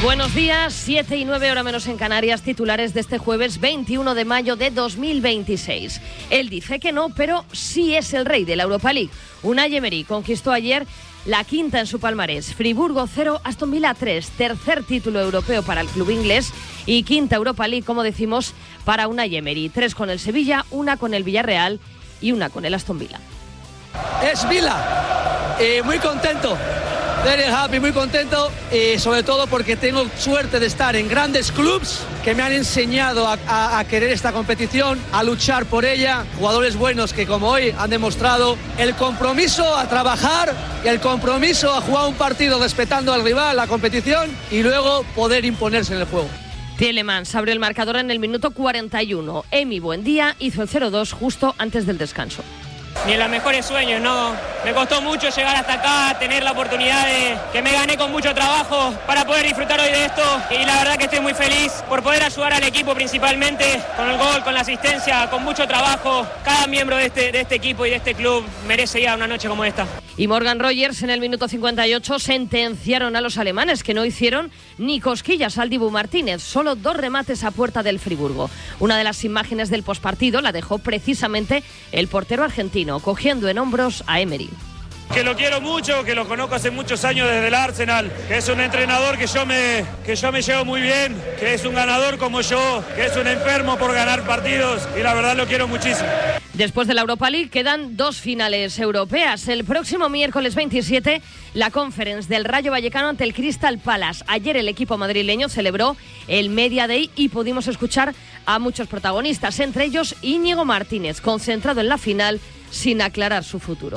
Buenos días, 7 y 9 hora menos en Canarias, titulares de este jueves 21 de mayo de 2026. Él dice que no, pero sí es el rey de la Europa League. Unai Emery conquistó ayer la quinta en su palmarés. Friburgo 0, Aston Villa 3, tercer título europeo para el club inglés y quinta Europa League, como decimos, para Unai Emery. 3 con el Sevilla, 1 con el Villarreal y 1 con el Aston Villa. Es Villa, muy contento. Very happy, muy contento y sobre todo porque tengo suerte de estar en grandes clubs que me han enseñado a querer esta competición, a luchar por ella. Jugadores buenos que como hoy han demostrado el compromiso a trabajar y el compromiso a jugar un partido respetando al rival, la competición y luego poder imponerse en el juego. Tielemans abrió el marcador en el minuto 41. Emi Buendía hizo el 0-2 justo antes del descanso. Ni en los mejores sueños, ¿no? Me costó mucho llegar hasta acá, tener la oportunidad que me gané con mucho trabajo para poder disfrutar hoy de esto y la verdad que estoy muy feliz por poder ayudar al equipo principalmente con el gol, con la asistencia, con mucho trabajo. Cada miembro de este equipo y de este club merece ya una noche como esta. Y Morgan Rogers en el minuto 58 sentenciaron a los alemanes que no hicieron ni cosquillas al Dibu Martínez, solo 2 remates a puerta del Friburgo. Una de las imágenes del pospartido la dejó precisamente el portero argentino, cogiendo en hombros a Emery. Que lo quiero mucho, que lo conozco hace muchos años desde el Arsenal, que es un entrenador que yo me llevo muy bien, que es un ganador como yo, que es un enfermo por ganar partidos y la verdad lo quiero muchísimo. Después de la Europa League quedan 2 finales europeas. El próximo miércoles 27, la Conference del Rayo Vallecano ante el Crystal Palace. Ayer el equipo madrileño celebró el Media Day y pudimos escuchar a muchos protagonistas, entre ellos Íñigo Martínez, concentrado en la final sin aclarar su futuro.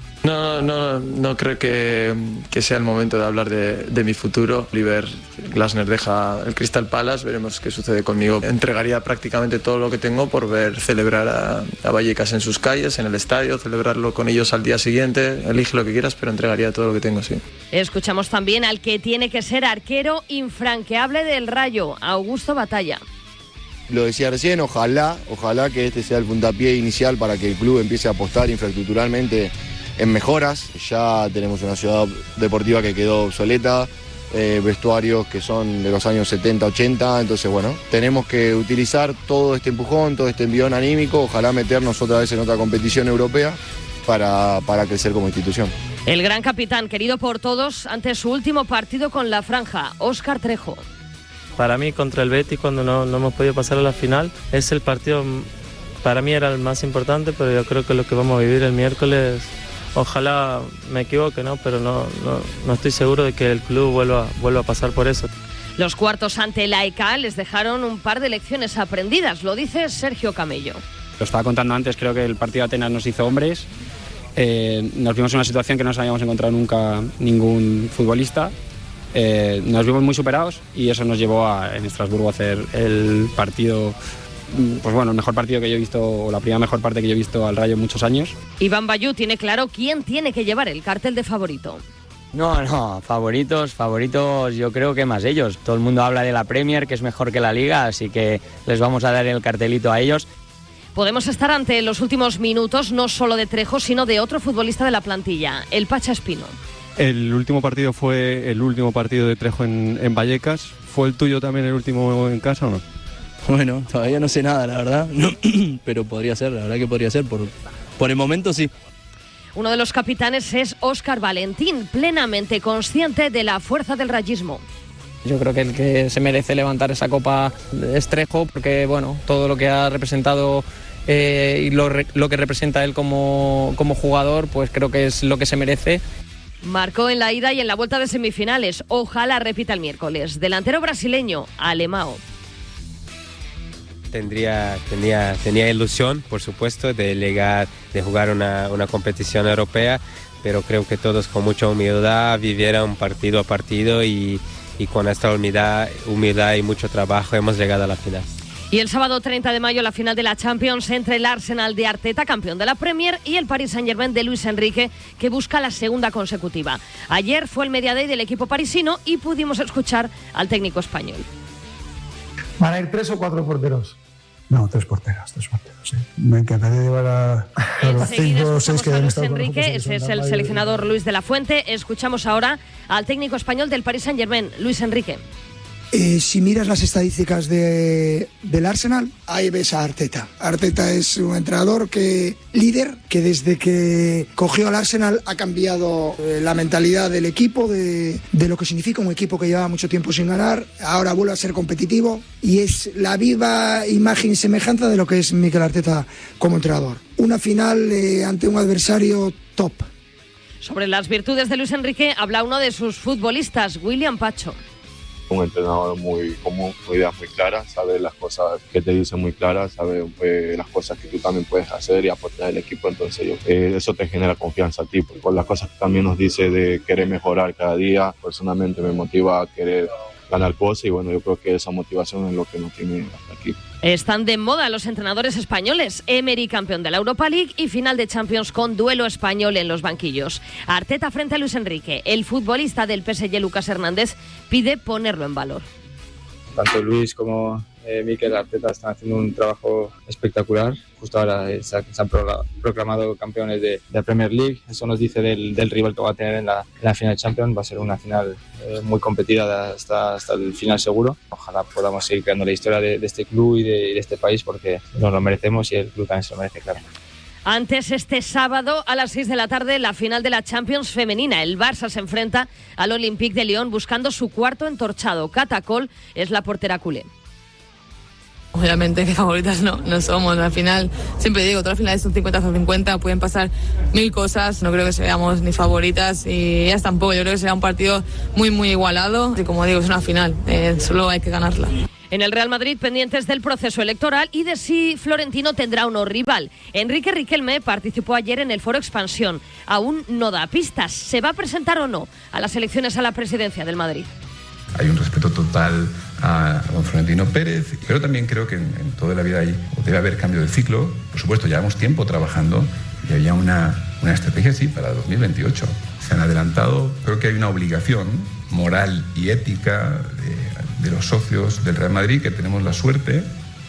No creo que sea el momento de hablar de mi futuro. Oliver Glasner deja el Crystal Palace, veremos qué sucede conmigo. Entregaría prácticamente todo lo que tengo por ver celebrar a Vallecas en sus calles, en el estadio, celebrarlo con ellos al día siguiente. Elige lo que quieras, pero entregaría todo lo que tengo, sí. Escuchamos también al que tiene que ser arquero infranqueable del Rayo, Augusto Batalla. Lo decía recién, ojalá que este sea el puntapié inicial para que el club empiece a apostar infraestructuralmente en mejoras. Ya tenemos una ciudad deportiva que quedó obsoleta, vestuarios que son de los años 70, 80, entonces bueno, tenemos que utilizar todo este empujón, todo este envión anímico, ojalá meternos otra vez en otra competición europea para crecer como institución. El gran capitán, querido por todos, ante su último partido con la franja, Óscar Trejo. Para mí, contra el Betis, cuando no hemos podido pasar a la final, es el partido, para mí era el más importante, pero yo creo que lo que vamos a vivir el miércoles, ojalá me equivoque, ¿no? Pero no estoy seguro de que el club vuelva a pasar por eso. Los cuartos ante la ECA les dejaron un par de lecciones aprendidas, lo dice Sergio Camello. Lo estaba contando antes, creo que el partido de Atenas nos hizo hombres. Nos vimos en una situación que no nos habíamos encontrado nunca ningún futbolista. Nos vimos muy superados y eso nos llevó en Estrasburgo a hacer el partido, pues bueno, el mejor partido que yo he visto, o la primera mejor parte que yo he visto al Rayo en muchos años. Iván Bayú tiene claro quién tiene que llevar el cartel de favorito. No, favoritos yo creo que más ellos. Todo el mundo habla de la Premier, que es mejor que la Liga, así que les vamos a dar el cartelito a ellos. Podemos estar ante los últimos minutos, no solo de Trejo, sino de otro futbolista de la plantilla, el Pacha Espino. El último partido fue el último partido de Trejo en Vallecas. ¿Fue el tuyo también el último en casa o no? Bueno, todavía no sé nada, la verdad, pero podría ser, la verdad que podría ser, por el momento sí. Uno de los capitanes es Óscar Valentín, plenamente consciente de la fuerza del rayismo. Yo creo que el que se merece levantar esa copa es Trejo, porque bueno, todo lo que ha representado y lo que representa él como jugador, pues creo que es lo que se merece. Marcó en la ida y en la vuelta de semifinales. Ojalá repita el miércoles. Delantero brasileño, Alemão. Tenía ilusión, por supuesto, de llegar, de jugar una competición europea, pero creo que todos con mucha humildad vivieron partido a partido y con esta humildad y mucho trabajo hemos llegado a la final. Y el sábado 30 de mayo la final de la Champions entre el Arsenal de Arteta, campeón de la Premier, y el Paris Saint-Germain de Luis Enrique, que busca la segunda consecutiva. Ayer fue el Media Day del equipo parisino y pudimos escuchar al técnico español. ¿Van a ir 3 o 4 porteros? No, 3 porteros, sí. Me encantaría llevar a los 5 o 6 que han estado con nosotros. Ese es el seleccionador Luis de la Fuente. Escuchamos ahora al técnico español del Paris Saint-Germain, Luis Enrique. Si miras las estadísticas del Arsenal, ahí ves a Arteta. Arteta es un entrenador líder, que desde que cogió al Arsenal ha cambiado la mentalidad del equipo, de lo que significa un equipo que llevaba mucho tiempo sin ganar. Ahora vuelve a ser competitivo y es la viva imagen y semejanza de lo que es Mikel Arteta como entrenador. Una final ante un adversario top. Sobre las virtudes de Luis Enrique habla uno de sus futbolistas, William Pacho. Un entrenador con ideas muy claras, sabe las cosas que te dice muy claras, sabe las cosas que tú también puedes hacer y aportar al equipo, entonces eso te genera confianza a ti, porque con las cosas que también nos dice de querer mejorar cada día, personalmente me motiva a querer ganar cosas y bueno, yo creo que esa motivación es lo que nos tiene hasta aquí. Están de moda los entrenadores españoles. Emery, campeón de la Europa League, y final de Champions con duelo español en los banquillos. Arteta frente a Luis Enrique. El futbolista del PSG, Lucas Hernández, pide ponerlo en valor. Tanto Luis como Mikel Arteta están haciendo un trabajo espectacular. Justo ahora se han proclamado campeones de la Premier League. Eso nos dice del rival que va a tener en la final de Champions. Va a ser una final muy competida hasta el final seguro. Ojalá podamos seguir creando la historia de este club y de este país, porque nos lo merecemos y el club también se lo merece, claro. Antes, este sábado a las 6 de la tarde, la final de la Champions femenina. El Barça se enfrenta al Olympique de Lyon buscando su cuarto entorchado. Cata Coll es la portera culé. Obviamente que favoritas no somos. Al final, siempre digo, todas las finales son 50-50, pueden pasar mil cosas. No creo que seamos ni favoritas y ellas tampoco. Yo creo que será un partido muy, muy igualado. Y como digo, es una final, solo hay que ganarla. En el Real Madrid, pendientes del proceso electoral y de si Florentino tendrá o no rival. Enrique Riquelme participó ayer en el Foro Expansión. Aún no da pistas. ¿Se va a presentar o no a las elecciones a la presidencia del Madrid? Hay un respeto total a don Florentino Pérez, pero también creo que en toda la vida debe haber cambio de ciclo. Por supuesto, llevamos tiempo trabajando y había una estrategia, sí, para 2028. Se han adelantado. Creo que hay una obligación moral y ética de los socios del Real Madrid, que tenemos la suerte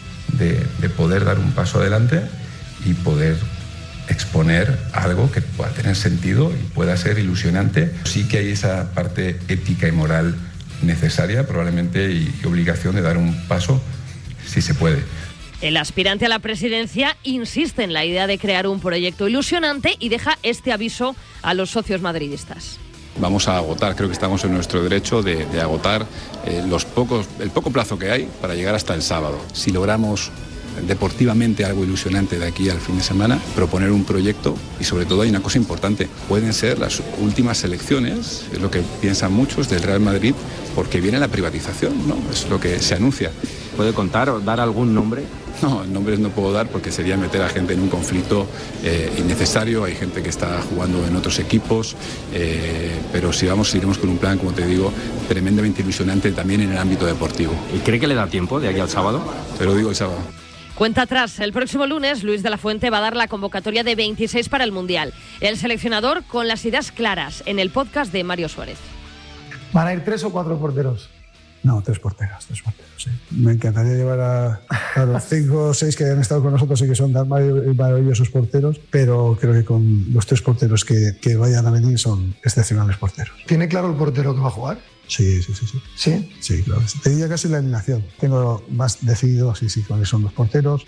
de poder dar un paso adelante y poder exponer algo que pueda tener sentido y pueda ser ilusionante. Sí que hay esa parte ética y moral necesaria, probablemente, y obligación de dar un paso si se puede. El aspirante a la presidencia insiste en la idea de crear un proyecto ilusionante y deja este aviso a los socios madridistas. Vamos a agotar, creo que estamos en nuestro derecho de agotar el poco plazo que hay para llegar hasta el sábado. Si logramos deportivamente algo ilusionante de aquí al fin de semana, proponer un proyecto, y sobre todo hay una cosa importante, pueden ser las últimas elecciones, es lo que piensan muchos del Real Madrid, porque viene la privatización, ¿no? Es lo que se anuncia. ¿Puede contar o dar algún nombre? No, nombres no puedo dar porque sería meter a gente en un conflicto innecesario. Hay gente que está jugando en otros equipos, pero si seguiremos con un plan, como te digo, tremendamente ilusionante también en el ámbito deportivo. ¿Y cree que le da tiempo de aquí al sábado? Te lo digo el sábado. Cuenta atrás. El próximo lunes, Luis de la Fuente va a dar la convocatoria de 26 para el Mundial. El seleccionador con las ideas claras en el podcast de Mario Suárez. ¿Van a ir 3 o 4 porteros? No, 3 porteros, sí. Me encantaría llevar a los 5 o 6 que han estado con nosotros y que son tan maravillosos porteros, pero creo que con los 3 porteros que vayan a venir son excepcionales porteros. ¿Tiene claro el portero que va a jugar? Sí. ¿Sí? Sí, claro. Te diría casi la alineación. Tengo más decidido, sí, cuáles son los porteros.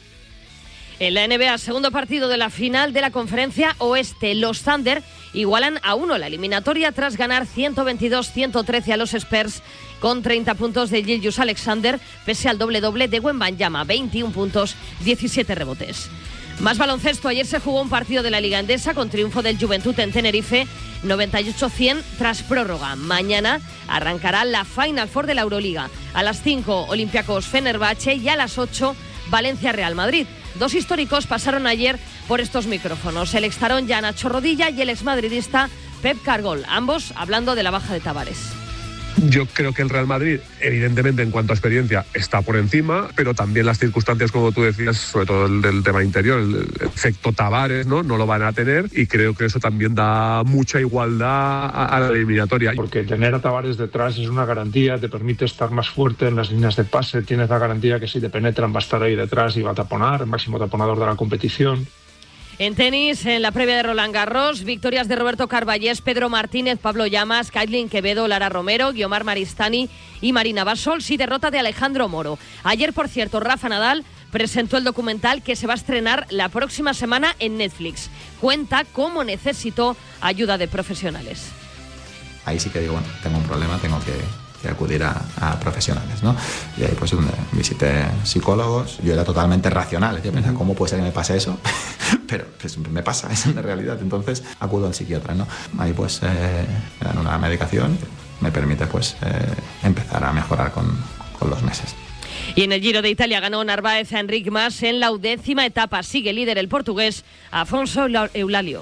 En la NBA, segundo partido de la final de la Conferencia Oeste. Los Thunder igualan a 1 la eliminatoria tras ganar 122-113 a los Spurs con 30 puntos de Gilgeous Alexander, pese al doble-doble de Wembanyama, 21 puntos, 17 rebotes. Más baloncesto. Ayer se jugó un partido de la Liga Endesa con triunfo del Juventud en Tenerife, 98-100 tras prórroga. Mañana arrancará la Final Four de la Euroliga. A las 5, Olympiacos Fenerbahce, y a las 8, Valencia Real Madrid. 2 históricos pasaron ayer por estos micrófonos: el extarón ya Nacho Rodilla y el exmadridista Pep Cargol, ambos hablando de la baja de Tavares. Yo creo que el Real Madrid, evidentemente, en cuanto a experiencia, está por encima, pero también las circunstancias, como tú decías, sobre todo el del tema interior, el efecto Tavares, no lo van a tener, y creo que eso también da mucha igualdad a la eliminatoria. Porque tener a Tavares detrás es una garantía, te permite estar más fuerte en las líneas de pase, tienes la garantía que si te penetran va a estar ahí detrás y va a taponar, el máximo taponador de la competición. En tenis, en la previa de Roland Garros, victorias de Roberto Carballés, Pedro Martínez, Pablo Llamas, Kaitlyn Quevedo, Lara Romero, Guiomar Maristany y Marina Bassols, y derrota de Alejandro Moro. Ayer, por cierto, Rafa Nadal presentó el documental que se va a estrenar la próxima semana en Netflix. Cuenta cómo necesitó ayuda de profesionales. Ahí sí que digo, bueno, tengo un problema, tengo que acudir a profesionales, ¿no? Y ahí pues visité psicólogos. Yo era totalmente racional, yo pensaba, ¿cómo puede ser que me pase eso? Pero pues me pasa, es una realidad. Entonces acudo al psiquiatra, ¿no? Ahí pues me dan una medicación que me permite pues empezar a mejorar con los meses. Y en el Giro de Italia ganó Narváez a Enric Mas en la 10ª etapa. Sigue líder el portugués Afonso Eulalio.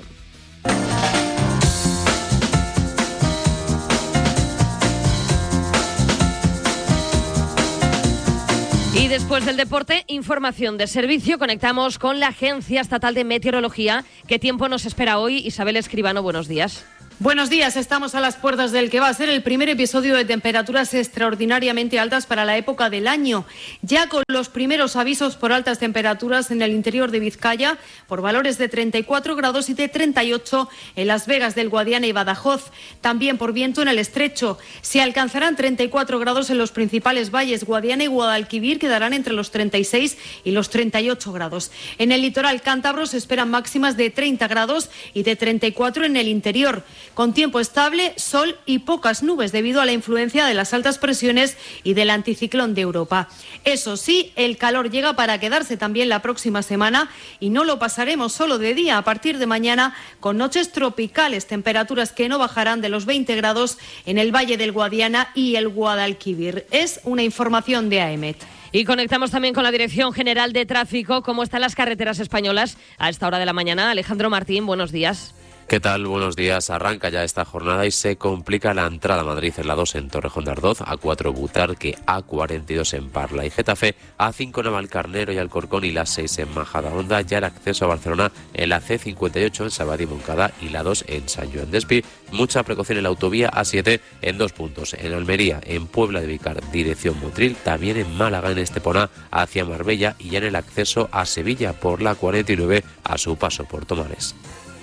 Y después del deporte, información de servicio. Conectamos con la Agencia Estatal de Meteorología. ¿Qué tiempo nos espera hoy? Isabel Escribano, buenos días. Buenos días, estamos a las puertas del que va a ser el primer episodio de temperaturas extraordinariamente altas para la época del año. Ya con los primeros avisos por altas temperaturas en el interior de Vizcaya, por valores de 34 grados y de 38 en Las Vegas del Guadiana y Badajoz. También por viento en el Estrecho. Se alcanzarán 34 grados en los principales valles. Guadiana y Guadalquivir quedarán entre los 36 y los 38 grados. En el litoral cántabro se esperan máximas de 30 grados y de 34 en el interior. Con tiempo estable, sol y pocas nubes debido a la influencia de las altas presiones y del anticiclón de Europa. Eso sí, el calor llega para quedarse también la próxima semana y no lo pasaremos solo de día. A partir de mañana, con noches tropicales, temperaturas que no bajarán de los 20 grados en el Valle del Guadiana y el Guadalquivir. Es una información de AEMET. Y conectamos también con la Dirección General de Tráfico. ¿Cómo están las carreteras españolas a esta hora de la mañana? Alejandro Martín, buenos días. ¿Qué tal? Buenos días. Arranca ya esta jornada y se complica la entrada a Madrid en la 2 en Torrejón de Ardoz, A4 Butarque, A42 en Parla y Getafe, A5 en Navalcarnero y Alcorcón y la 6 en Majadahonda. Ya el acceso a Barcelona en la C58 en Sabadell y Montcada y la 2 en Sant Joan d'Espí. Mucha precaución en la autovía A7 en 2 puntos, en Almería, en Puebla de Vicar, dirección Motril, también en Málaga, en Estepona, hacia Marbella y ya en el acceso a Sevilla por la 49 a su paso por Tomares.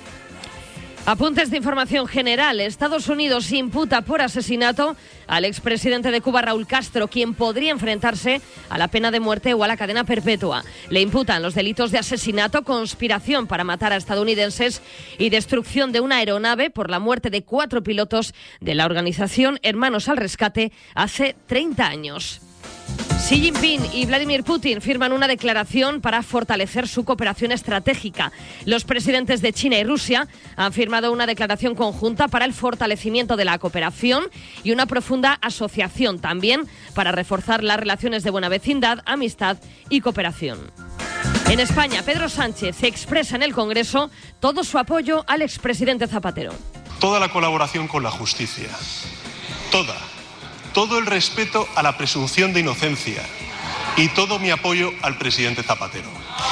Apuntes de información general. Estados Unidos imputa por asesinato al expresidente de Cuba, Raúl Castro, quien podría enfrentarse a la pena de muerte o a la cadena perpetua. Le imputan los delitos de asesinato, conspiración para matar a estadounidenses y destrucción de una aeronave por la muerte de 4 pilotos de la organización Hermanos al Rescate hace 30 años. Xi Jinping y Vladimir Putin firman una declaración para fortalecer su cooperación estratégica. Los presidentes de China y Rusia han firmado una declaración conjunta para el fortalecimiento de la cooperación y una profunda asociación también para reforzar las relaciones de buena vecindad, amistad y cooperación. En España, Pedro Sánchez expresa en el Congreso todo su apoyo al expresidente Zapatero. Toda la colaboración con la justicia, todo el respeto a la presunción de inocencia y todo mi apoyo al presidente Zapatero.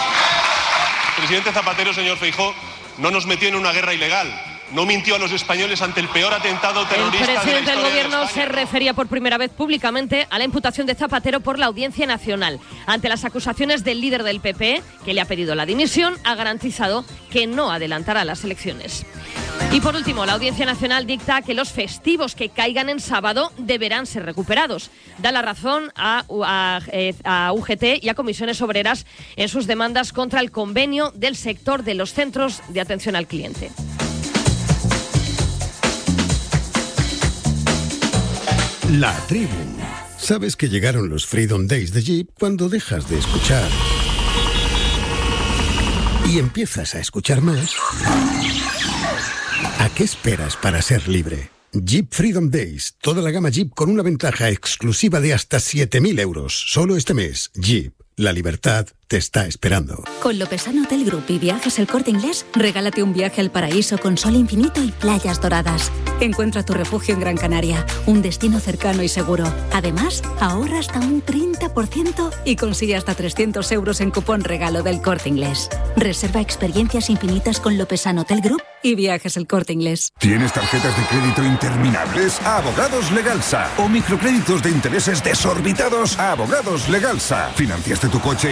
El presidente Zapatero, señor Feijóo, no nos metió en una guerra ilegal, no mintió a los españoles ante el peor atentado terrorista de la historia de España. El presidente del Gobierno se refería por primera vez públicamente a la imputación de Zapatero por la Audiencia Nacional. Ante las acusaciones del líder del PP, que le ha pedido la dimisión, ha garantizado que no adelantará las elecciones. Y por último, la Audiencia Nacional dicta que los festivos que caigan en sábado deberán ser recuperados. Da la razón a UGT y a comisiones obreras en sus demandas contra el convenio del sector de los centros de atención al cliente. La tribu. Sabes que llegaron los Freedom Days de Jeep cuando dejas de escuchar y empiezas a escuchar más. ¿A qué esperas para ser libre? Jeep Freedom Days. Toda la gama Jeep con una ventaja exclusiva de hasta 7.000 euros. Solo este mes. Jeep. La libertad te está esperando. Con Lopesano Hotel Group y Viajes El Corte Inglés, regálate un viaje al paraíso con sol infinito y playas doradas. Encuentra tu refugio en Gran Canaria, un destino cercano y seguro. Además, ahorra hasta un 30% y consigue hasta 300 euros en cupón regalo del Corte Inglés. Reserva experiencias infinitas con Lopesano Hotel Group y Viajes El Corte Inglés. ¿Tienes tarjetas de crédito interminables? Abogados Legalsa. ¿O microcréditos de intereses desorbitados? Abogados Legalsa. ¿Financiaste tu coche y pagas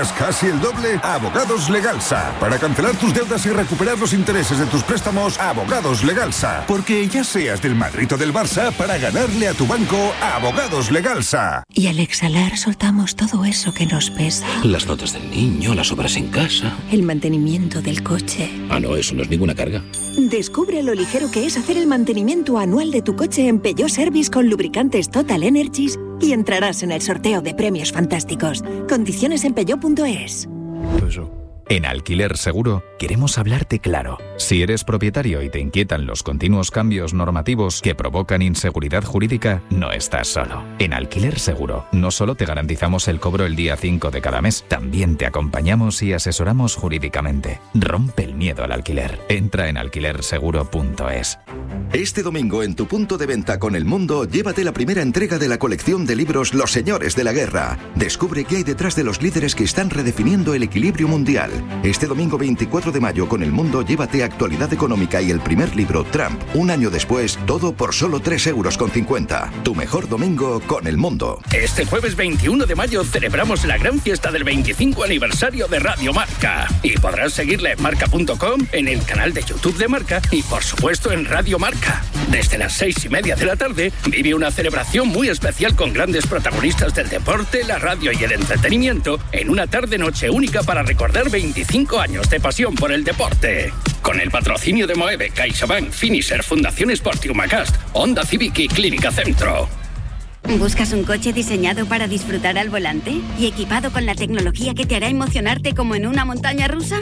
pagas casi el doble? Abogados Legalsa. Para cancelar tus deudas y recuperar los intereses de tus préstamos, Abogados Legalsa. Porque ya seas del Madrid o del Barça, para ganarle a tu banco, Abogados Legalsa. Y al exhalar soltamos todo eso que nos pesa. Las notas del niño, las obras en casa. El mantenimiento del coche. Ah, no, eso no es ninguna carga. Descubre lo ligero que es hacer el mantenimiento anual de tu coche en Peugeot Service con lubricantes Total Energies y entrarás en el sorteo de premios fantásticos. Condiciones en peugeot.es. En Alquiler Seguro queremos hablarte claro. Si eres propietario y te inquietan los continuos cambios normativos que provocan inseguridad jurídica, no estás solo. En Alquiler Seguro no solo te garantizamos el cobro el día 5 de cada mes, también te acompañamos y asesoramos jurídicamente. Rompe el miedo al alquiler. Entra en alquilerseguro.es. Este domingo en tu punto de venta con El Mundo, llévate la primera entrega de la colección de libros Los Señores de la Guerra. Descubre qué hay detrás de los líderes que están redefiniendo el equilibrio mundial. Este domingo 24 de mayo con El Mundo, llévate actualidad económica y el primer libro, Trump, un año después, todo por solo 3,50 €. Tu mejor domingo con El Mundo. Este jueves 21 de mayo celebramos la gran fiesta del 25 aniversario de Radio Marca. Y podrás seguirla en marca.com, en el canal de YouTube de Marca y por supuesto en Radio Marca. Desde las 6:30 de la tarde vive una celebración muy especial con grandes protagonistas del deporte, la radio y el entretenimiento en una tarde-noche única para recordar 25 años de pasión por el deporte. Con el patrocinio de Moeve, CaixaBank, Finisher, Fundación Sport y Humacast, Honda Civic y Clínica Centro. ¿Buscas un coche diseñado para disfrutar al volante y equipado con la tecnología que te hará emocionarte como en una montaña rusa?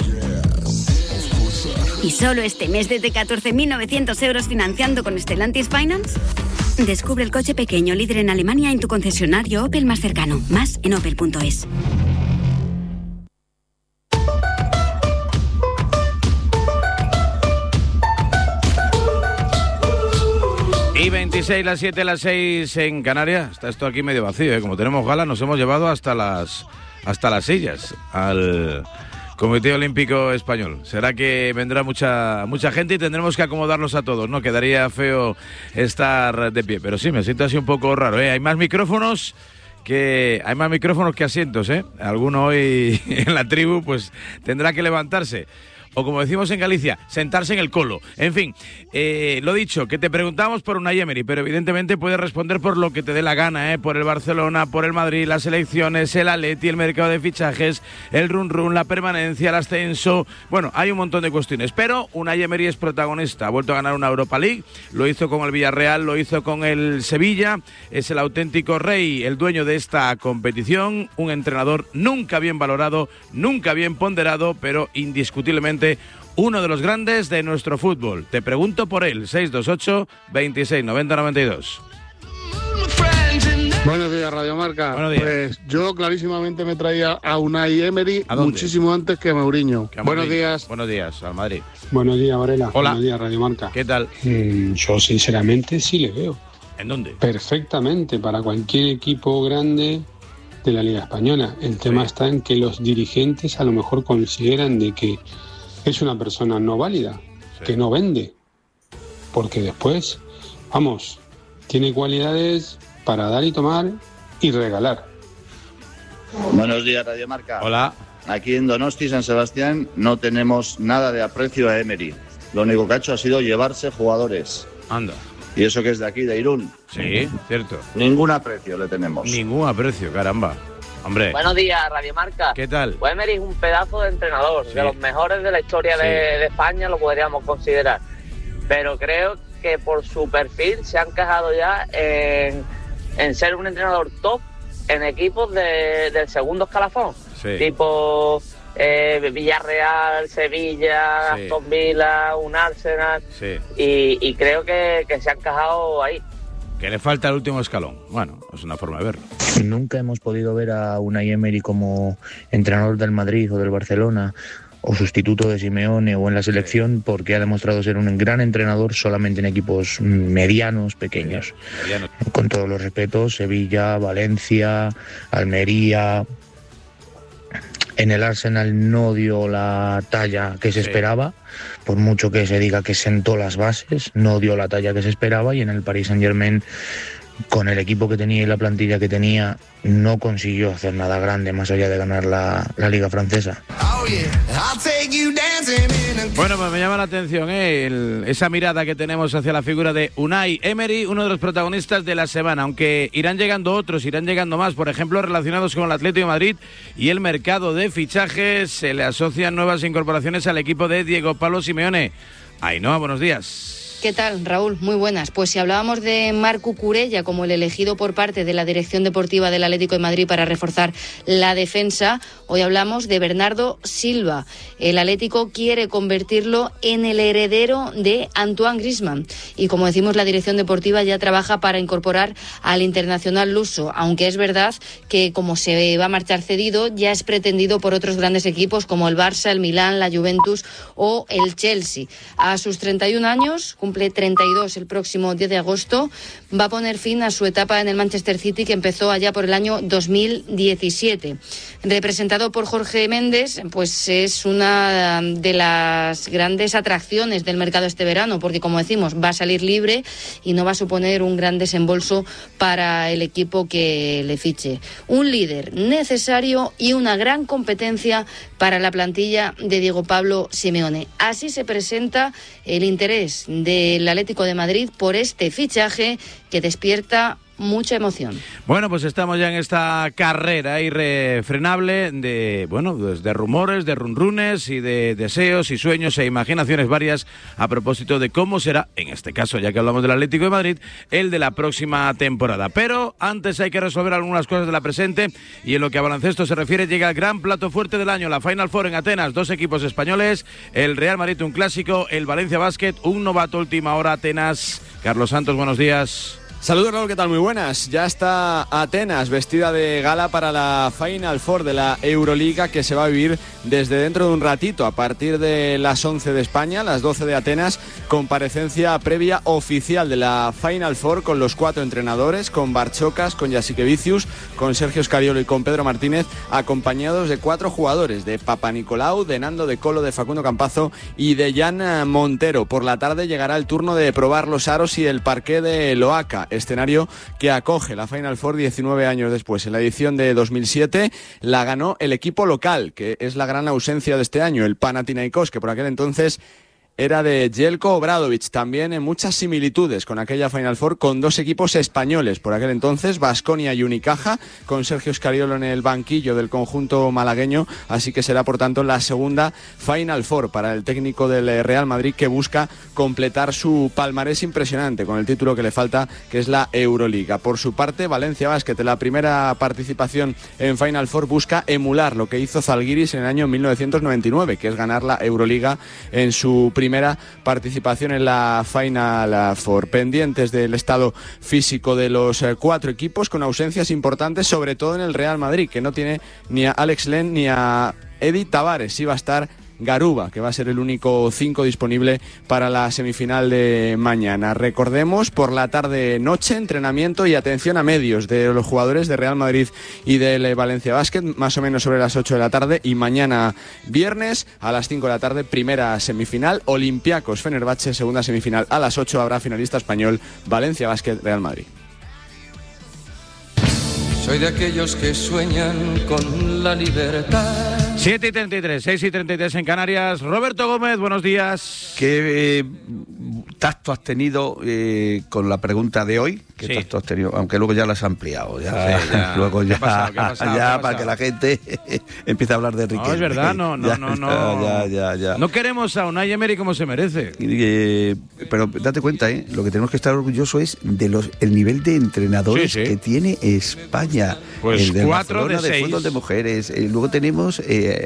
¿Y solo este mes desde 14.900 € financiando con Stellantis Finance? Descubre el coche pequeño líder en Alemania en tu concesionario Opel más cercano. Más en opel.es. Y 26, las 7, las 6 en Canarias. Está esto aquí medio vacío, ¿eh? Como tenemos gala, nos hemos llevado hasta las sillas al Comité Olímpico Español. Será que vendrá mucha gente y tendremos que acomodarlos a todos, ¿no? Quedaría feo estar de pie. Pero sí, me siento así un poco raro, ¿eh? Hay más micrófonos que asientos, ¿eh? Alguno hoy en la tribu pues tendrá que levantarse. O como decimos en Galicia, sentarse en el colo. En fin, lo dicho, que te preguntamos por Unai Emery, pero evidentemente puedes responder por lo que te dé la gana, por el Barcelona, por el Madrid, las elecciones, el Atleti, el mercado de fichajes, el run-run, la permanencia, el ascenso. Bueno, hay un montón de cuestiones, pero Unai Emery es protagonista. Ha vuelto a ganar una Europa League, lo hizo con el Villarreal, lo hizo con el Sevilla. Es el auténtico rey, el dueño de esta competición, un entrenador nunca bien valorado, nunca bien ponderado, pero indiscutiblemente uno de los grandes de nuestro fútbol. Te pregunto por él, 628 26 90 92. Buenos días, Radio Marca. Buenos días. Pues yo clarísimamente me traía a Unai Emery muchísimo antes que a Mourinho. Buenos días. Buenos días, al Madrid. Buenos días, Varela. Hola. Buenos días, Radio Marca. ¿Qué tal? Yo sinceramente sí le veo. ¿En dónde? Perfectamente, para cualquier equipo grande de la Liga Española. El tema está en que los dirigentes a lo mejor consideran de que es una persona no válida, que no vende, porque después, vamos, tiene cualidades para dar y tomar y regalar. Buenos días, Radio Marca. Hola. Aquí en Donosti, San Sebastián, no tenemos nada de aprecio a Emery. Lo único que ha hecho ha sido llevarse jugadores. Anda. Y eso que es de aquí, de Irún. Sí, cierto. Ningún aprecio le tenemos. Ningún aprecio, caramba. Hombre. Buenos días, Radio Marca. ¿Qué tal? Pues Emery es un pedazo de entrenador, de los mejores de la historia de España, lo podríamos considerar. Pero creo que por su perfil se han quejado ya en ser un entrenador top en equipos del segundo escalafón. Sí. Tipo Villarreal, Sevilla, Aston Villa, un Arsenal. Sí. Y creo que se han quejado ahí. Que le falta el último escalón. Bueno, es una forma de verlo. Nunca hemos podido ver a Unai Emery como entrenador del Madrid o del Barcelona o sustituto de Simeone o en la selección, porque ha demostrado ser un gran entrenador solamente en equipos medianos, pequeños. Mediano. Con todos los respetos, Sevilla, Valencia, Almería. En el Arsenal no dio la talla que se esperaba, por mucho que se diga que sentó las bases, no dio la talla que se esperaba, y en el Paris Saint-Germain con el equipo que tenía y la plantilla que tenía, no consiguió hacer nada grande más allá de ganar la Liga Francesa. Bueno, pues me llama la atención esa mirada que tenemos hacia la figura de Unai Emery, uno de los protagonistas de la semana, aunque irán llegando otros, irán llegando más, por ejemplo, relacionados con el Atlético de Madrid y el mercado de fichajes. Se le asocian nuevas incorporaciones al equipo de Diego Pablo Simeone. Ainhoa, buenos días. ¿Qué tal, Raúl? Muy buenas. Pues si hablábamos de Marc Cucurella como el elegido por parte de la dirección deportiva del Atlético de Madrid para reforzar la defensa, hoy hablamos de Bernardo Silva. El Atlético quiere convertirlo en el heredero de Antoine Griezmann. Y como decimos, la dirección deportiva ya trabaja para incorporar al internacional luso, aunque es verdad que como se va a marchar cedido, ya es pretendido por otros grandes equipos como el Barça, el Milán, la Juventus o el Chelsea. A sus 31 años, cumple 32 el próximo 10 de agosto, va a poner fin a su etapa en el Manchester City, que empezó allá por el año 2017. Representado por Jorge Méndez, pues es una de las grandes atracciones del mercado este verano, porque como decimos, va a salir libre y no va a suponer un gran desembolso para el equipo que le fiche. Un líder necesario y una gran competencia para la plantilla de Diego Pablo Simeone. Así se presenta el interés del Atlético de Madrid por este fichaje que despierta mucha emoción. Bueno, pues estamos ya en esta carrera irrefrenable de rumores, de runrunes y de deseos y sueños e imaginaciones varias a propósito de cómo será, en este caso, ya que hablamos del Atlético de Madrid, el de la próxima temporada. Pero antes hay que resolver algunas cosas de la presente, y en lo que a baloncesto se refiere llega el gran plato fuerte del año, la Final Four en Atenas, 2 equipos españoles, el Real Madrid un clásico, el Valencia Basket un novato última hora. Atenas. Carlos Santos, buenos días. Saludos, Raúl, ¿qué tal? Muy buenas. Ya está Atenas vestida de gala para la Final Four de la Euroliga, que se va a vivir desde dentro de un ratito, a partir de las 11 de España, las 12 de Atenas, comparecencia previa oficial de la Final Four con los 4 entrenadores, con Barchokas, con Jasikevičius, con Sergio Scariolo y con Pedro Martínez, acompañados de 4 jugadores, de Papanikolaou, de Nando de Colo, de Facundo Campazo y de Jan Montero. Por la tarde llegará el turno de probar los aros y el parqué de Loaca, escenario que acoge la Final Four 19 años después. En la edición de 2007 la ganó el equipo local, que es la gran ausencia de este año, el Panathinaikos, que por aquel entonces era de Jelko Obradovic. También en muchas similitudes con aquella Final Four, con 2 equipos españoles por aquel entonces, Baskonia y Unicaja, con Sergio Scariolo en el banquillo del conjunto malagueño. Así que será, por tanto, la segunda Final Four para el técnico del Real Madrid, que busca completar su palmarés impresionante con el título que le falta, que es la Euroliga. Por su parte, Valencia Basket, la primera participación en Final Four, busca emular lo que hizo Zalgiris en el año 1999, que es ganar la Euroliga en su primera participación en la Final Four. Pendientes del estado físico de los 4 equipos, con ausencias importantes, sobre todo en el Real Madrid, que no tiene ni a Alex Len ni a Edi Tavares. Sí va a estar Garuba, que va a ser el único 5 disponible para la semifinal de mañana. Recordemos, por la tarde-noche, entrenamiento y atención a medios de los jugadores de Real Madrid y del Valencia Basket, más o menos sobre las 8 de la tarde, y mañana viernes a las 5 de la tarde, primera semifinal, Olympiacos Fenerbahce, segunda semifinal a las 8, habrá finalista español, Valencia Basket Real Madrid. Soy de aquellos que sueñan con la libertad. 7:33, 6:33 en Canarias. Roberto Gómez, buenos días. ¿Qué tacto has tenido con la pregunta de hoy? ¿Qué tacto has tenido? Aunque luego ya lo has ampliado. Ya. Luego ya, ¿Qué ha pasado? Para que la gente empiece a hablar de Riquelme. No, es verdad, no. Ya. No queremos a Unai Emery como se merece. Pero date cuenta, lo que tenemos que estar orgullosos es de el nivel de entrenadores que tiene España. Pues el de 4 de 6. De fútbol de mujeres. Luego tenemos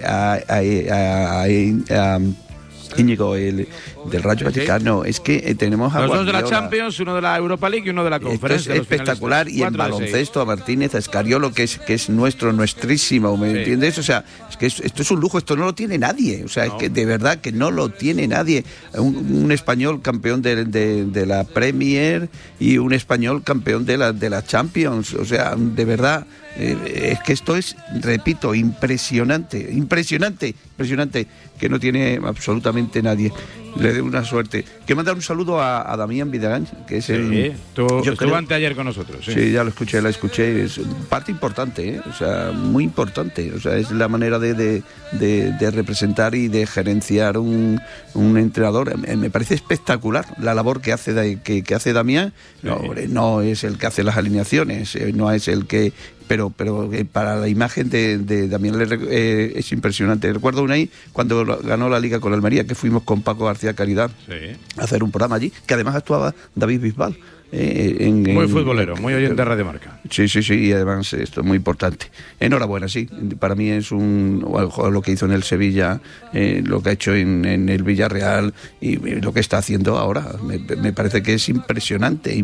Íñigo, el del Rayo Vaticano. Es que tenemos a los Guardiola, 2 de la Champions, uno de la Europa League y uno de la Conferencia. Esto es espectacular. Y en baloncesto a Martínez, a Scariolo, que es nuestrísimo, ¿me entiendes? O sea, es que esto es un lujo, esto no lo tiene nadie. O sea, es que de verdad que no lo tiene nadie. Un español campeón de la Premier y un español campeón de la Champions. O sea, de verdad. Es que esto es, repito, impresionante, que no tiene absolutamente nadie. le dé una suerte. Quiero mandar un saludo a Damián Vidagañ, que es estuvo anteayer con nosotros. Sí, ya lo escuché, es parte importante, o sea, muy importante. O sea, es la manera de representar y de gerenciar un entrenador. Me parece espectacular la labor que hace que hace Damián. No es el que hace las alineaciones, no es el que... Pero para la imagen de Damián es impresionante. Recuerdo una ahí cuando ganó la Liga con Almería, que fuimos con Paco García Caridad a hacer un programa allí, que además actuaba David Bisbal. Muy futbolero, muy oyente de Radio Marca. Sí, y además esto es muy importante. Enhorabuena, sí. Para mí es lo que hizo en el Sevilla, lo que ha hecho en el Villarreal y lo que está haciendo ahora. Me parece que es impresionante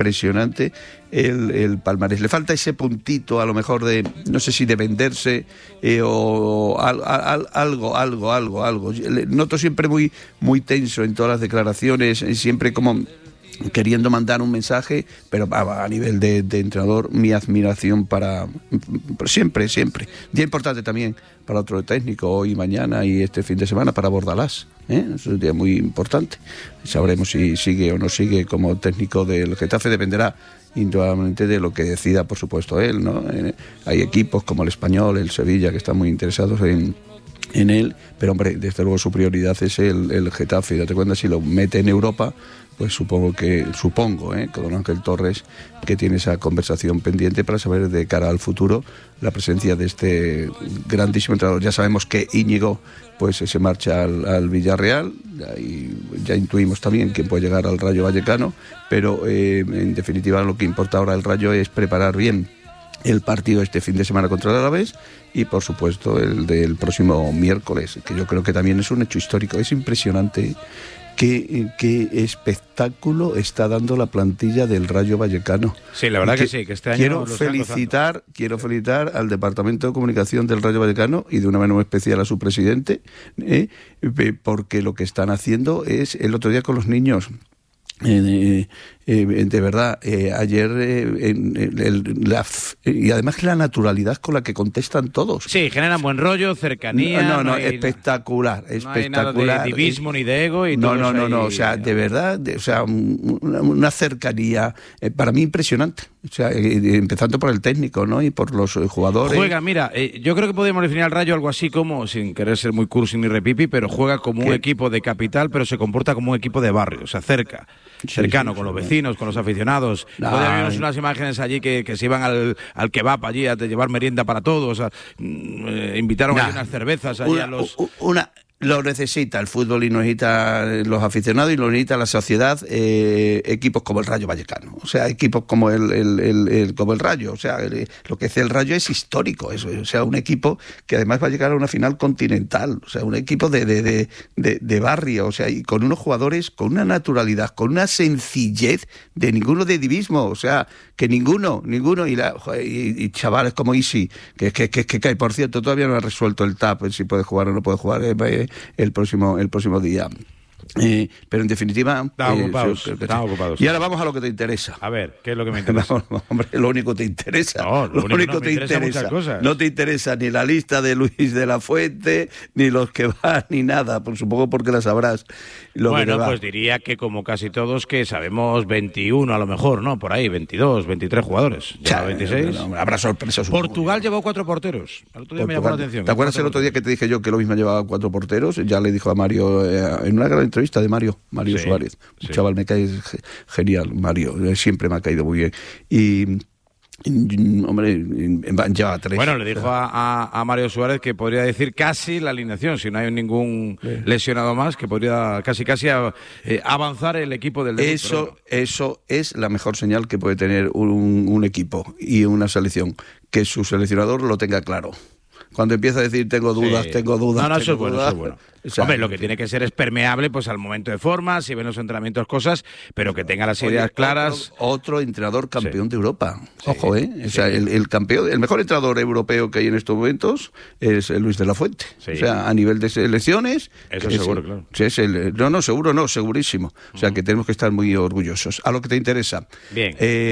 el palmarés. Le falta ese puntito, a lo mejor de, no sé si de venderse o algo. Noto siempre muy tenso en todas las declaraciones, siempre como queriendo mandar un mensaje, pero a nivel de entrenador, mi admiración para siempre. Día importante también para otro técnico, hoy, mañana y este fin de semana, para Bordalás. Es un día muy importante. Sabremos si sigue o no sigue como técnico del Getafe, dependerá indudablemente de lo que decida, por supuesto, él, ¿no? Hay equipos como el Español, el Sevilla, que están muy interesados en él, pero hombre, desde luego su prioridad es el Getafe. Date cuenta, si lo mete en Europa, pues supongo con don Ángel Torres, que tiene esa conversación pendiente para saber de cara al futuro la presencia de este grandísimo entrenador. Ya sabemos que Íñigo pues se marcha al Villarreal, y ya intuimos también quién puede llegar al Rayo Vallecano, pero en definitiva lo que importa ahora el Rayo es preparar bien el partido este fin de semana contra el Alavés y por supuesto el del próximo miércoles, que yo creo que también es un hecho histórico. Es impresionante qué espectáculo está dando la plantilla del Rayo Vallecano. Sí, la verdad que sí, que este año quiero felicitar al Departamento de Comunicación del Rayo Vallecano y de una manera muy especial a su presidente, porque lo que están haciendo es, el otro día con los niños, de verdad, ayer y además la naturalidad con la que contestan todos. Sí, generan buen rollo, cercanía. No, espectacular. No hay nada de divismo ni de ego y no, o sea, de verdad, una cercanía para mí impresionante. O sea, empezando por el técnico, ¿no? Y por los jugadores. Juega, mira, yo creo que podemos definir al Rayo algo así como, sin querer ser muy cursi ni repipi, pero juega como un equipo de capital, pero se comporta como un equipo de barrio, o sea, cercano, con los vecinos, con los aficionados. Podíamos ver unas imágenes allí que se iban al kebab allí a llevar merienda para todos, invitaron a unas cervezas allí a los... Lo necesita el fútbol y lo necesita los aficionados y lo necesita la sociedad, equipos como el Rayo Vallecano, o sea, equipos como como el Rayo, o sea, lo que hace el Rayo es histórico, o sea, un equipo que además va a llegar a una final continental, o sea, un equipo de barrio, o sea, y con unos jugadores con una naturalidad, con una sencillez de ninguno de divismo, o sea, que ninguno, y chavales como Isi, que por cierto todavía no ha resuelto el TAP, si puede jugar o no puede jugar el próximo día. Pero en definitiva están ocupados. Y ahora vamos a lo que te interesa. A ver, ¿qué es lo que me interesa? Hombre, lo único que te interesa. Lo único te interesa. No te interesa ni la lista de Luis de la Fuente, ni los que van, ni nada, supongo porque la sabrás. Bueno, pues diría que como casi todos, que sabemos 21 a lo mejor, ¿no? Por ahí, 22, 23 jugadores. Ya 26. Habrá sorpresas. Portugal llevó 4 porteros. El otro día me llamó la atención. ¿Te acuerdas el otro día que te dije yo que lo mismo llevaba 4 porteros? Ya le dijo a Mario, en una gran entrevista de Mario Suárez. Un chaval, me cae genial, Mario. Siempre me ha caído muy bien. Y hombre, lleva 3. Bueno, le dijo a Mario Suárez que podría decir casi la alineación, si no hay ningún lesionado más, que podría casi avanzar el equipo del debut. Eso es la mejor señal que puede tener un equipo y una selección, que su seleccionador lo tenga claro. Cuando empieza a decir tengo dudas. No, eso es bueno. O sea, hombre, lo que tiene que ser es permeable pues al momento de forma, si ven los entrenamientos cosas, pero que tenga las ideas claras. Otro entrenador campeón de Europa. Ojo, O sea, el campeón, el mejor entrenador europeo que hay en estos momentos es Luis de la Fuente. Sí. O sea, a nivel de selecciones. Eso seguro, claro. Es segurísimo. O sea, que tenemos que estar muy orgullosos. A lo que te interesa. Bien.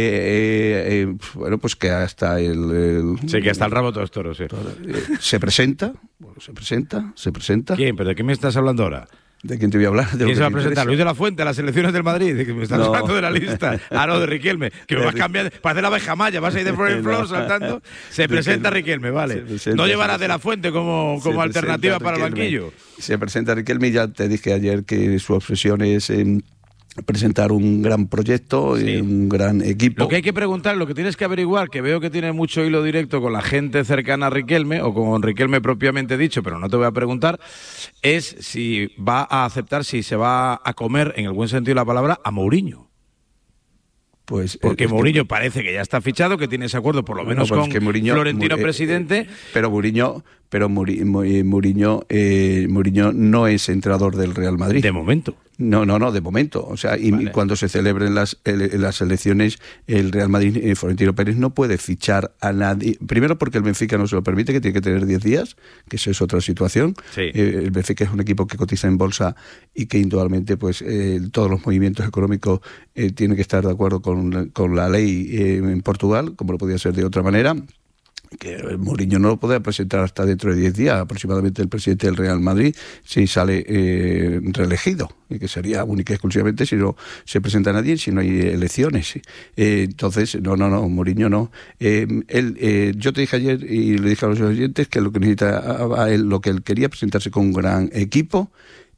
Bueno, pues que hasta Sí, que hasta el rabo todos toros, sí. Se presenta. ¿Quién? ¿Pero de qué me estás hablando ahora? ¿De quién te voy a hablar? ¿Quién se va a presentar? Luis de la Fuente a las elecciones del Madrid. Que me estás hablando de la lista. No, de Riquelme. Que me vas cambiando. Parece la abeja maya. Vas a ir de flor en flor saltando. Se presenta Riquelme, vale. No llevarás de la Fuente como alternativa para el banquillo. Se presenta Riquelme. Ya te dije ayer que su obsesión es presentar un gran proyecto y un gran equipo. Lo que hay que preguntar, lo que tienes que averiguar, que veo que tiene mucho hilo directo con la gente cercana a Riquelme, o con Riquelme propiamente dicho, pero no te voy a preguntar, es si va a aceptar, si se va a comer, en el buen sentido de la palabra, a Mourinho. Pues, porque Mourinho parece que ya está fichado, que tiene ese acuerdo por lo menos con Florentino presidente. Pero Mourinho no es entrenador del Real Madrid. De momento. No, de momento. O sea, y cuando se celebren las elecciones, el Real Madrid, Florentino Pérez, no puede fichar a nadie. Primero porque el Benfica no se lo permite, que tiene que tener 10 días, que eso es otra situación. Sí. El Benfica es un equipo que cotiza en bolsa y que indudablemente pues todos los movimientos económicos tienen que estar de acuerdo con la ley en Portugal, como lo podía ser de otra manera. Que Mourinho no lo podrá presentar hasta dentro de 10 días, aproximadamente, el presidente del Real Madrid, si sale reelegido, y que sería única y exclusivamente si no se presenta nadie, si no hay elecciones. Entonces, no, Mourinho no. Yo te dije ayer, y le dije a los oyentes, que lo que necesita a él, lo que él quería, presentarse con un gran equipo.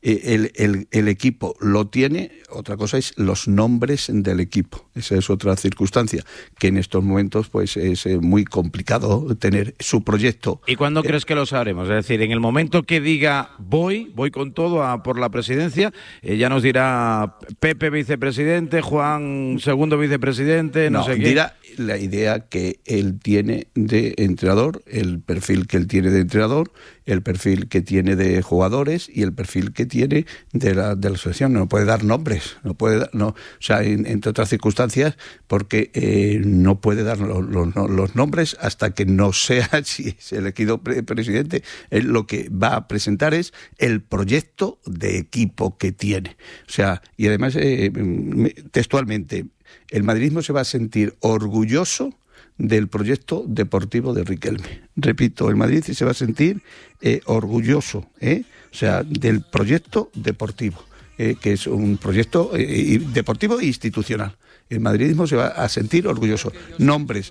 El equipo lo tiene, otra cosa es los nombres del equipo. Esa es otra circunstancia, que en estos momentos pues es muy complicado tener su proyecto. ¿Y cuándo crees que lo sabremos? Es decir, en el momento que diga voy con todo por la presidencia, ya nos dirá Pepe vicepresidente, Juan segundo vicepresidente, no sé qué. Dirá la idea que él tiene de entrenador, el perfil que él tiene de entrenador, el perfil que tiene de jugadores y el perfil que tiene de la selección. No puede dar nombres, o sea, entre otras circunstancias, porque no puede dar los nombres hasta que no sea, si es elegido presidente. Él lo que va a presentar es el proyecto de equipo que tiene. O sea, y además, textualmente, el madridismo se va a sentir orgulloso del proyecto deportivo de Riquelme. Repito, el Madrid se va a sentir orgulloso, o sea, del proyecto deportivo, que es un proyecto deportivo e institucional. El madridismo se va a sentir orgulloso. Nombres,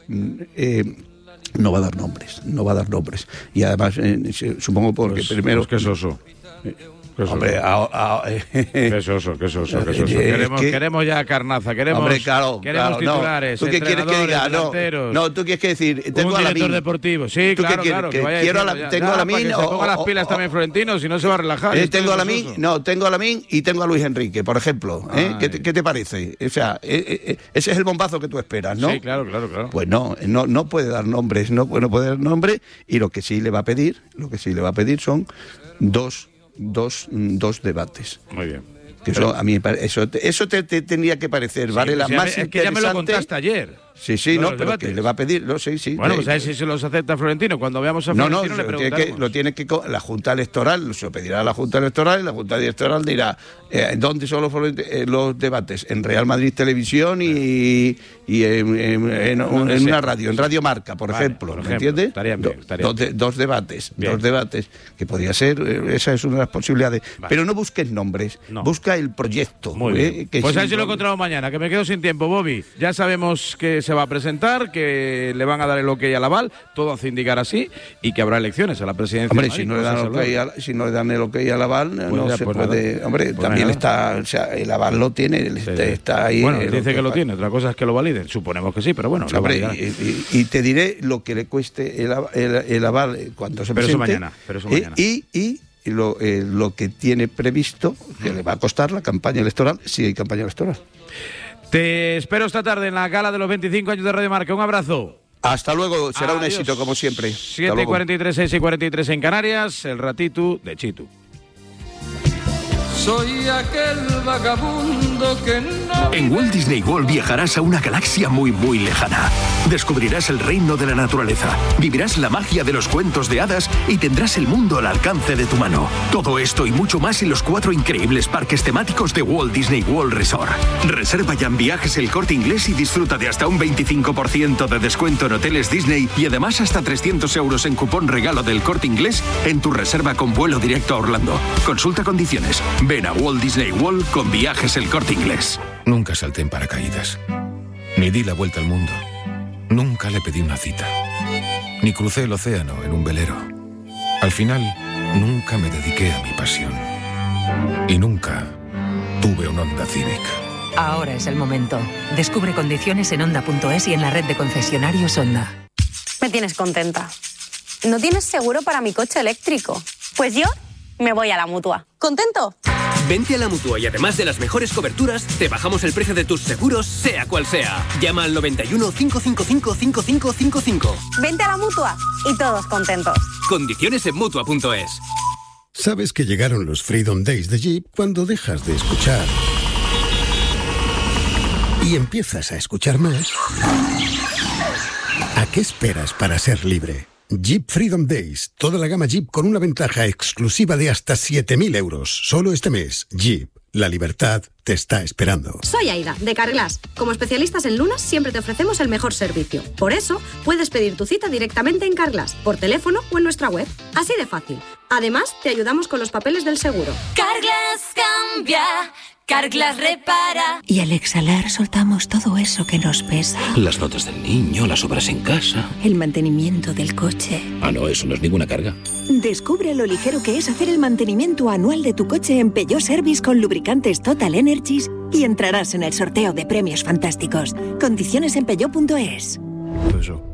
no va a dar nombres. Y además, supongo porque pues, primero... Pues que es oso. Hombre, qué soso. Queremos ya carnaza, queremos titulares, ¿Tú qué quieres que diga? No, tú quieres que decir, tengo a la director deportivo. Sí, claro, que vaya tengo a la Min, que se ponga las pilas también Florentino, si no se va a relajar. Tengo a la Min y tengo a Luis Enrique, por ejemplo. ¿Qué te parece? O sea, ese es el bombazo que tú esperas, ¿no? Sí, claro. Pues no puede dar nombres, no puede dar nombres, y lo que sí le va a pedir son dos debates. Muy bien. Que eso, a mí, eso te tendría que parecer, sí, ¿vale? La más es que ya me lo contaste ayer. Sí, pero que le va a pedir, Bueno, pues a ver si se los acepta Florentino. Cuando veamos a Florentino le preguntaremos. Lo tiene que la Junta Electoral, se lo pedirá a la Junta Electoral, y la Junta Electoral dirá ¿dónde son los debates? En Real Madrid Televisión y en una radio, en Radio Marca, por ejemplo, ¿me entiendes? Estaría bien. Dos debates, que podría ser, esa es una de las posibilidades. Vale. Pero no busques nombres, busca el proyecto. Muy bien. Pues a ver si lo encontramos mañana, que me quedo sin tiempo, Bobby. Ya sabemos que se va a presentar, que le van a dar el ok al aval, todo hace indicar así, y que habrá elecciones a la presidencia. Hombre, si no le dan el ok al aval, pues no se puede. Nada. Hombre, pues también está, o sea, el aval lo tiene, está ahí. Bueno, dice que lo tiene, otra cosa es que lo validen. Suponemos que sí, pero bueno. Hombre, y te diré lo que le cueste el aval cuando se presente. Pero eso mañana. Y lo que tiene previsto, que le va a costar la campaña electoral, si hay campaña electoral. Te espero esta tarde en la gala de los 25 años de Radio Marca. Un abrazo. Hasta luego, será un éxito como siempre. 7:43, 6:43 en Canarias, el ratito de Chitu. Soy aquel vagabundo que no... En Walt Disney World viajarás a una galaxia muy, muy lejana. Descubrirás el reino de la naturaleza, vivirás la magia de los cuentos de hadas y tendrás el mundo al alcance de tu mano. Todo esto y mucho más en los 4 increíbles parques temáticos de Walt Disney World Resort. Reserva ya en Viajes El Corte Inglés y disfruta de hasta un 25% de descuento en hoteles Disney y además hasta 300 euros en cupón regalo del Corte Inglés en tu reserva con vuelo directo a Orlando. Consulta condiciones. Ven a Walt Disney World con Viajes El Corte Inglés. Nunca salté en paracaídas. Ni di la vuelta al mundo. Nunca le pedí una cita. Ni crucé el océano en un velero. Al final, nunca me dediqué a mi pasión. Y nunca tuve un Honda Civic. Ahora es el momento. Descubre condiciones en Honda.es y en la red de concesionarios Honda. Me tienes contenta. ¿No tienes seguro para mi coche eléctrico? Pues yo me voy a la Mutua. ¿Contento? Vente a la Mutua y además de las mejores coberturas, te bajamos el precio de tus seguros, sea cual sea. Llama al 91 555 5555. Vente a la Mutua y todos contentos. Condiciones en Mutua.es. Sabes que llegaron los Freedom Days de Jeep cuando dejas de escuchar y empiezas a escuchar más. ¿A qué esperas para ser libre? Jeep Freedom Days. Toda la gama Jeep con una ventaja exclusiva de hasta 7.000 euros. Solo este mes. Jeep. La libertad te está esperando. Soy Aida, de Carglass. Como especialistas en lunas, siempre te ofrecemos el mejor servicio. Por eso, puedes pedir tu cita directamente en Carglass, por teléfono o en nuestra web. Así de fácil. Además, te ayudamos con los papeles del seguro. Carglass cambia. Carglass repara. Y al exhalar soltamos todo eso que nos pesa. Las notas del niño, las obras en casa. El mantenimiento del coche. Ah, no, eso no es ninguna carga. Descubre lo ligero que es hacer el mantenimiento anual de tu coche en Peugeot Service con lubricantes Total Energies y entrarás en el sorteo de premios fantásticos. Condiciones en Peugeot.es.